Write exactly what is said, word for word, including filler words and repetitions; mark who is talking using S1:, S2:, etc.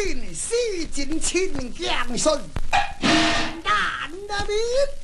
S1: 你洗尽亲家孙，难得面。